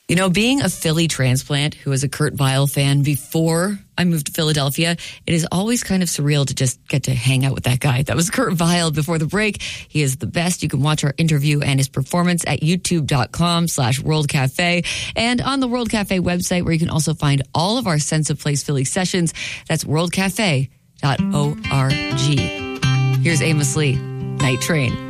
You know, being a Philly transplant who was a Kurt Vile fan before I moved to Philadelphia, it is always kind of surreal to just get to hang out with that guy. That was Kurt Vile before the break. He is the best. You can watch our interview and his performance at youtube.com/World Cafe and on the World Cafe website, where you can also find all of our Sense of Place Philly sessions. That's worldcafe.org. Here's Amos Lee, Night Train.